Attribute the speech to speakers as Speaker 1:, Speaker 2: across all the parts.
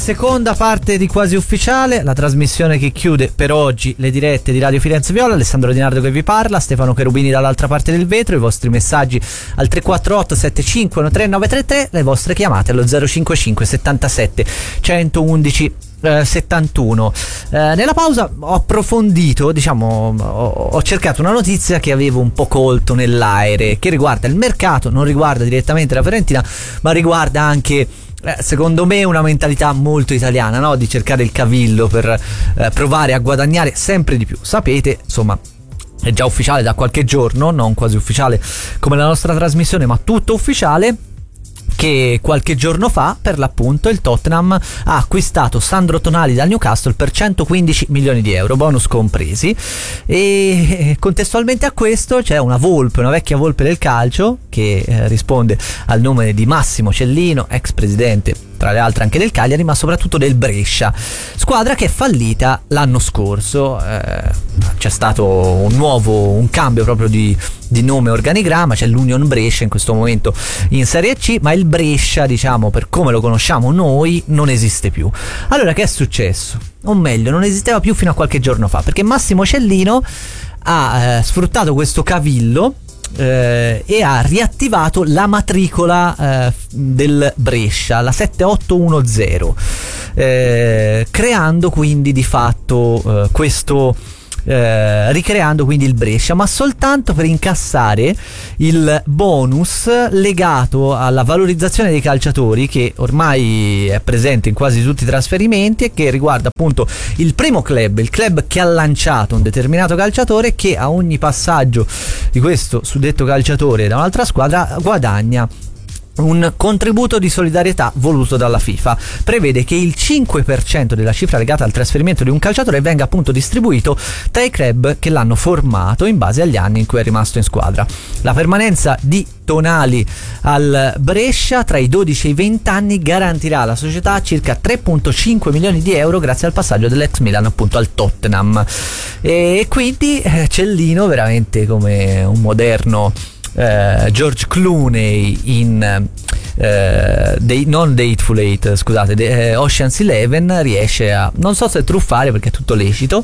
Speaker 1: Seconda parte di Quasi Ufficiale, la trasmissione che chiude per oggi le dirette di Radio Firenze Viola. Alessandro Di Nardo che vi parla, Stefano Cherubini dall'altra parte del vetro. I vostri messaggi al 348 7513 933, le vostre chiamate allo 055 77 111 71. Nella pausa ho approfondito, ho cercato una notizia che avevo un po' colto nell'aere, che riguarda il mercato, non riguarda direttamente la Fiorentina, ma riguarda anche secondo me una mentalità molto italiana, no? Di cercare il cavillo per provare a guadagnare sempre di più. Sapete, insomma, è già ufficiale da qualche giorno, non quasi ufficiale come la nostra trasmissione, ma tutto ufficiale, che qualche giorno fa, per l'appunto, il Tottenham ha acquistato Sandro Tonali dal Newcastle per 115 milioni di euro, bonus compresi, e contestualmente a questo c'è una vecchia volpe del calcio, che risponde al nome di Massimo Cellino, ex presidente tra le altre anche del Cagliari, ma soprattutto del Brescia, squadra che è fallita l'anno scorso. C'è stato un cambio proprio di nome, organigramma, c'è l'Union Brescia in questo momento in Serie C, ma il Brescia, diciamo, per come lo conosciamo noi, non esiste più. Allora, che è successo? O meglio, non esisteva più fino a qualche giorno fa, perché Massimo Cellino ha sfruttato questo cavillo e ha riattivato la matricola del Brescia, la 7810, creando quindi di fatto ricreando quindi il Brescia, ma soltanto per incassare il bonus legato alla valorizzazione dei calciatori, che ormai è presente in quasi tutti i trasferimenti e che riguarda appunto il primo club, il club che ha lanciato un determinato calciatore, che a ogni passaggio di questo suddetto calciatore da un'altra squadra guadagna un contributo di solidarietà voluto dalla FIFA. Prevede che il 5% della cifra legata al trasferimento di un calciatore venga appunto distribuito tra i club che l'hanno formato in base agli anni in cui è rimasto in squadra. La permanenza di Tonali al Brescia tra i 12 e i 20 anni garantirà alla società circa 3,5 milioni di euro grazie al passaggio dell'ex Milan appunto al Tottenham. E quindi Cellino, veramente come un moderno George Clooney in non Hateful Eight, scusate, Ocean's 11, riesce a, non so se truffare perché è tutto lecito,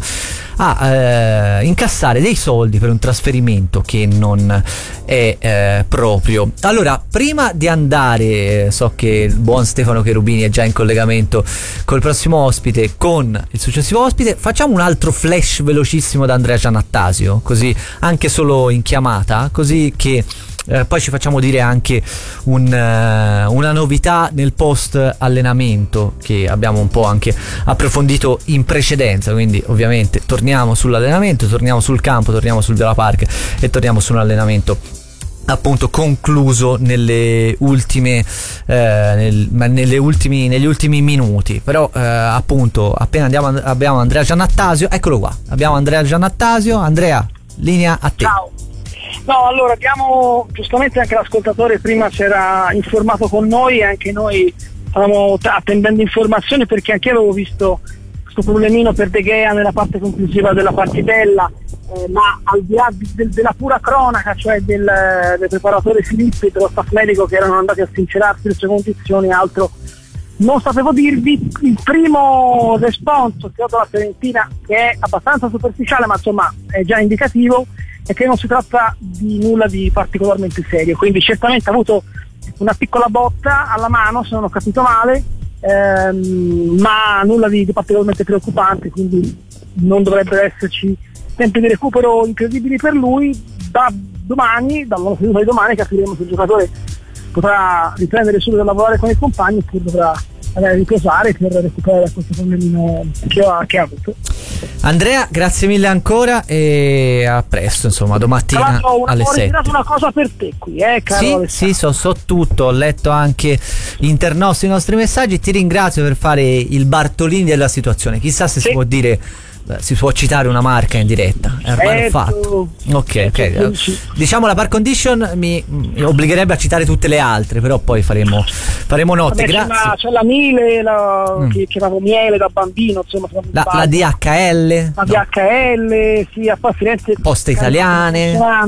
Speaker 1: a incassare dei soldi per un trasferimento che non è proprio. Allora, prima di andare, so che il buon Stefano Cherubini è già in collegamento col prossimo ospite, con il successivo ospite, facciamo un altro flash velocissimo da Andrea Giannattasio, così anche solo in chiamata, così che poi ci facciamo dire anche una novità nel post allenamento che abbiamo un po' anche approfondito in precedenza. Quindi ovviamente torniamo sull'allenamento, torniamo sul campo, torniamo sul Viola Park e torniamo su un allenamento appunto concluso negli ultimi minuti. Però appunto appena abbiamo Andrea Giannattasio, eccolo qua, abbiamo Andrea Giannattasio. Andrea, linea a te.
Speaker 2: Ciao. No, allora abbiamo, giustamente anche l'ascoltatore prima si era informato con noi e anche noi stavamo attendendo informazioni, perché anche io avevo visto questo problemino per De Gea nella parte conclusiva della partitella, ma al di là della pura cronaca, cioè del preparatore Filippi e dello staff medico che erano andati a sincerarsi le sue condizioni, altro non sapevo dirvi. Il primo responso che ho dalla Fiorentina, che è abbastanza superficiale ma insomma è già indicativo, è che non si tratta di nulla di particolarmente serio, quindi certamente ha avuto una piccola botta alla mano, se non ho capito male, ma nulla di particolarmente preoccupante, quindi non dovrebbero esserci tempi di recupero incredibili per lui. Da domani, dalla seduta di domani, capiremo se il giocatore potrà riprendere subito a lavorare con i compagni oppure dovrà riposare per recuperare questo problemino che ha avuto.
Speaker 1: Andrea, grazie mille ancora e a presto, insomma, domattina alle 7. Ho ritirato
Speaker 2: una cosa per te qui, caro.
Speaker 1: Sì, so tutto, ho letto anche i nostri messaggi. Ti ringrazio per fare il Bartolini della situazione. Chissà se si può dire, si può citare una marca in diretta. Ormai l'ho fatto. Ok. Diciamo la par condition mi obbligherebbe a citare tutte le altre, però poi faremo notte. Grazie.
Speaker 2: C'è la Miele, che avevo miele da bambino, insomma.
Speaker 1: La DHL.
Speaker 2: La DHL, sì, a Firenze.
Speaker 1: Poste Italiane.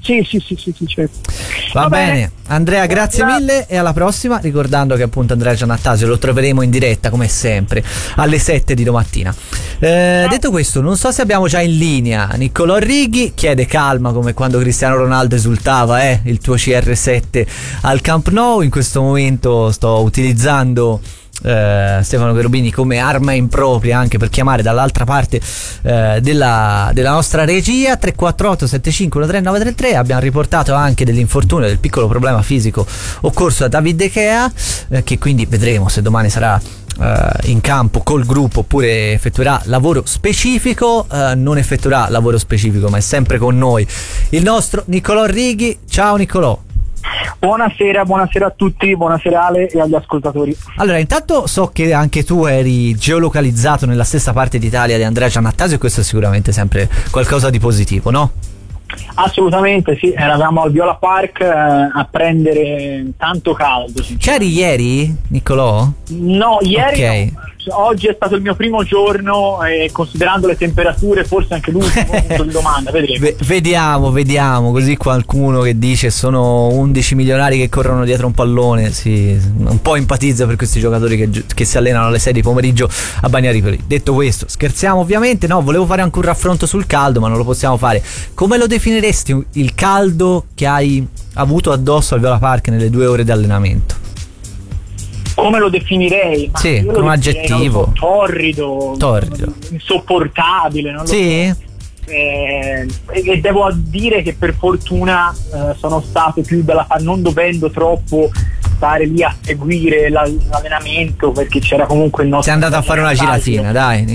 Speaker 2: Sì, certo.
Speaker 1: Va bene, Andrea, grazie mille e alla prossima, ricordando che appunto Andrea Giannattasio lo troveremo in diretta come sempre alle 7 di domattina. Detto questo, non so se abbiamo già in linea Niccolò Righi, chiede calma come quando Cristiano Ronaldo esultava il tuo CR7 al Camp Nou. In questo momento sto utilizzando Stefano Cherubini come arma impropria anche per chiamare dall'altra parte della nostra regia. 348 75 13933. Abbiamo riportato anche dell'infortunio, del piccolo problema fisico occorso a David De Gea, che quindi vedremo se domani sarà in campo col gruppo oppure effettuerà lavoro specifico. Non effettuerà lavoro specifico, ma è sempre con noi il nostro Niccolò Righi. Ciao Niccolò.
Speaker 3: Buonasera a tutti, buonasera Ale e agli ascoltatori.
Speaker 1: Allora, intanto so che anche tu eri geolocalizzato nella stessa parte d'Italia di Andrea Giannattasio, e questo è sicuramente sempre qualcosa di positivo, no?
Speaker 3: Assolutamente sì, eravamo al Viola Park a prendere tanto caldo.
Speaker 1: C'eri ieri, Niccolò?
Speaker 3: No, ieri
Speaker 1: okay.
Speaker 3: No. Oggi è stato il mio primo giorno e considerando le temperature forse anche l'ultimo punto di domanda, vedremo.
Speaker 1: Vediamo, così qualcuno che dice sono 11 milionari che corrono dietro un pallone, sì, un po' empatizza per questi giocatori che si allenano alle 6 di pomeriggio a Bagnaripoli. Detto questo, scherziamo ovviamente, no, volevo fare anche un raffronto sul caldo ma non lo possiamo fare. Come lo definiresti il caldo che hai avuto addosso al Viola Park nelle 2 ore di allenamento?
Speaker 3: Come lo definirei? Ma
Speaker 1: sì, con un aggettivo.
Speaker 3: Torrido, insopportabile, non lo so. E devo dire che per fortuna sono stato più non dovendo troppo stare lì a seguire l'allenamento, perché c'era comunque il nostro.
Speaker 1: Sei andato a fare una giratina, dai.